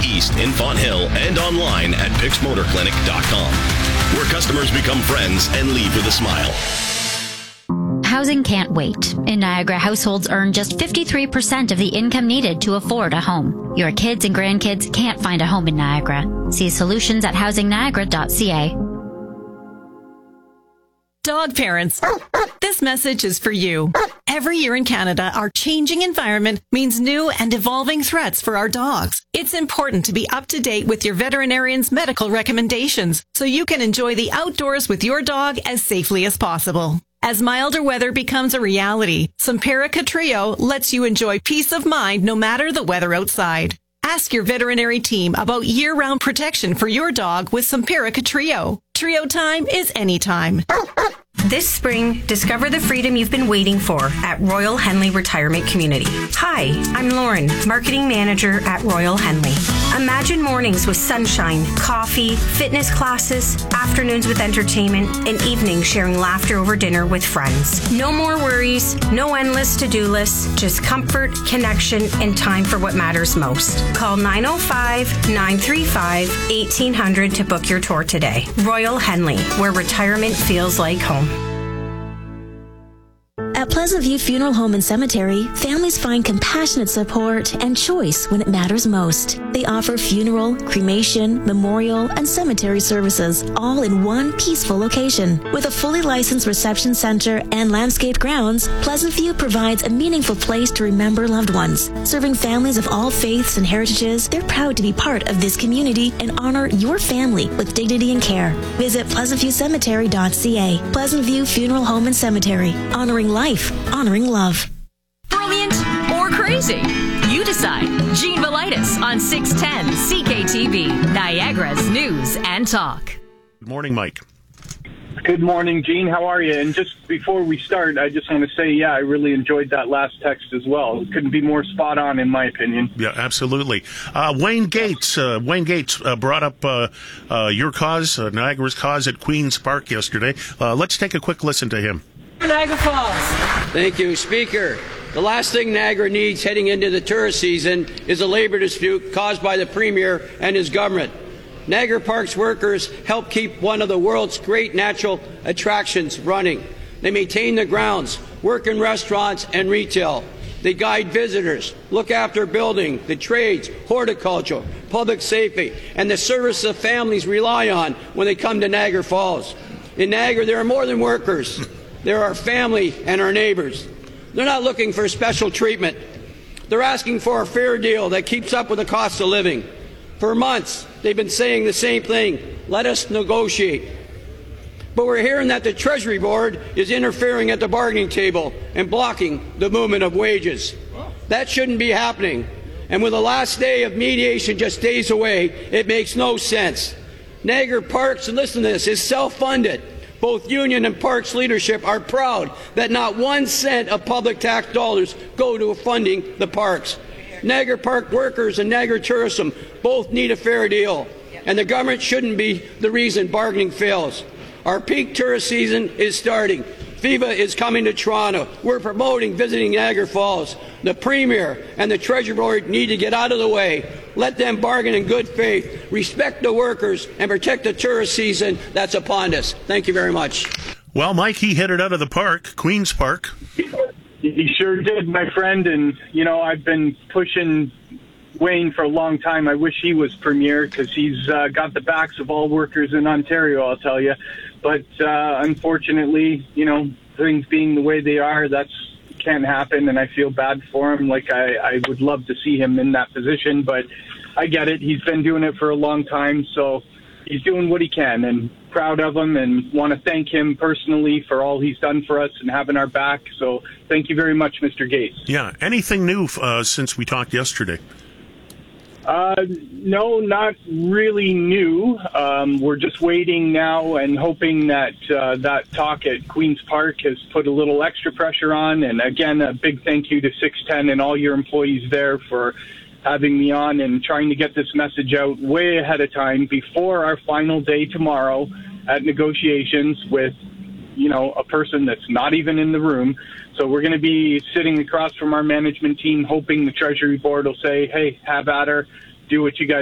East in Fonthill and online at PixMotorClinic.com, where customers become friends and leave with a smile. Housing can't wait. In Niagara, households earn just 53% of the income needed to afford a home. Your kids and grandkids can't find a home in Niagara. See solutions at housingniagara.ca. Dog parents, this message is for you. Every year in Canada, our changing environment means new and evolving threats for our dogs. It's important to be up to date with your veterinarian's medical recommendations so you can enjoy the outdoors with your dog as safely as possible. As milder weather becomes a reality, Simparica Trio lets you enjoy peace of mind no matter the weather outside. Ask your veterinary team about year-round protection for your dog with Simparica Trio. Trio time is anytime. This spring, discover the freedom you've been waiting for at Royal Henley Retirement Community. Hi, I'm Lauren, Marketing Manager at Royal Henley. Imagine mornings with sunshine, coffee, fitness classes, afternoons with entertainment, and evenings sharing laughter over dinner with friends. No more worries, no endless to-do lists, just comfort, connection, and time for what matters most. Call 905-935-1800 to book your tour today. Royal Henley, where retirement feels like home. At Pleasant View Funeral Home and Cemetery, families find compassionate support and choice when it matters most. They offer funeral, cremation, memorial, and cemetery services, all in one peaceful location. With a fully licensed reception center and landscaped grounds, Pleasant View provides a meaningful place to remember loved ones. Serving families of all faiths and heritages, they're proud to be part of this community and honor your family with dignity and care. Visit PleasantViewCemetery.ca. Pleasant View Funeral Home and Cemetery, honoring life, honoring love. Brilliant or crazy? You decide. Gene Velitis on 610 CKTV, Niagara's News and Talk. Good morning, Mike. Good morning, Gene. How are you? And just before we start, I just want to say, I really enjoyed that last text as well. It couldn't be more spot on, in my opinion. Yeah, absolutely. Wayne Gates brought up your cause, Niagara's cause at Queen's Park yesterday. Let's take a quick listen to him. Niagara Falls. Thank you, Speaker. The last thing Niagara needs heading into the tourist season is a labor dispute caused by the Premier and his government. Niagara Parks workers help keep one of the world's great natural attractions running. They maintain the grounds, work in restaurants and retail. They guide visitors, look after building, the trades, horticulture, public safety, and the service of families rely on when they come to Niagara Falls. In Niagara, there are more than workers. They're our family and our neighbors. They're not looking for special treatment. They're asking for a fair deal that keeps up with the cost of living. For months, they've been saying the same thing. Let us negotiate. But we're hearing that the Treasury Board is interfering at the bargaining table and blocking the movement of wages. That shouldn't be happening. And with the last day of mediation just days away, it makes no sense. Niagara Parks, and listen to this, is self-funded. Both union and parks leadership are proud that not 1 cent of public tax dollars go to funding the parks. Niagara Park workers and Niagara tourism both need a fair deal, and the government shouldn't be the reason bargaining fails. Our peak tourist season is starting. FIVA is coming to Toronto. We're promoting visiting Niagara Falls. The Premier and the Treasury Board need to get out of the way. Let them bargain in good faith, respect the workers, and protect the tourist season that's upon us. Thank you very much. Well, Mike, he hit it out of the park, Queen's Park. He sure did, my friend. And, I've been pushing Wayne for a long time. I wish he was Premier because he's got the backs of all workers in Ontario, I'll tell you. But unfortunately, things being the way they are, that's can't happen, and I feel bad for him. Like, I would love to see him in that position, but I get it. He's been doing it for a long time, so he's doing what he can, and proud of him, and want to thank him personally for all he's done for us and having our back. So thank you very much, Mr. Gates. Yeah. Anything new since we talked yesterday? No, not really new. We're just waiting now and hoping that that talk at Queen's Park has put a little extra pressure on. And again, a big thank you to 610 and all your employees there for having me on and trying to get this message out way ahead of time before our final day tomorrow at negotiations with, a person that's not even in the room. So we're going to be sitting across from our management team, hoping the Treasury Board will say, hey, have at her, do what you guys